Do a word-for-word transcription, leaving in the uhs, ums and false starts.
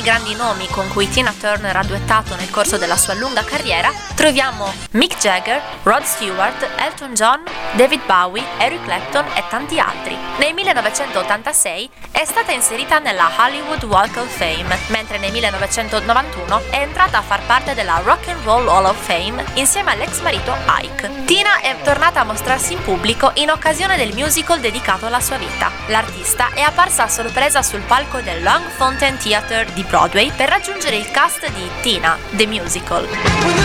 altri grandi nomi con cui Tina Turner ha duettato nel corso della sua lunga carriera troviamo Mick Jagger, Rod Stewart, Elton John, David Bowie, Eric Clapton e tanti altri. Nel millenovecentottantasei è stata inserita nella Hollywood Walk of Fame, mentre nel millenovecentonovantuno è entrata a far parte della Rock and Roll Hall of Fame insieme all'ex marito Ike. Tina è tornata a mostrarsi in pubblico in occasione del musical dedicato alla sua vita. L'artista è apparsa a sorpresa sul palco del Long Fountain Theatre di Broadway per raggiungere il cast di Tina, The Musical.